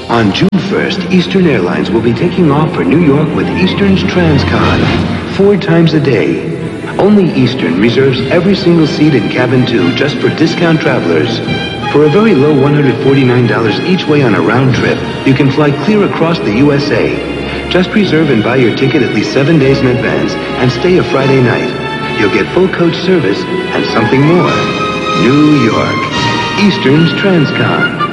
On June 1st, Eastern Airlines will be taking off for New York with Eastern's Transcon. 4 times a day. Only Eastern reserves every single seat in cabin 2 just for discount travelers. For a very low $149 each way on a round trip, you can fly clear across the USA. Just reserve and buy your ticket at least 7 days in advance and stay a Friday night. You'll get full coach service and something more. New York. Eastern's Transcon.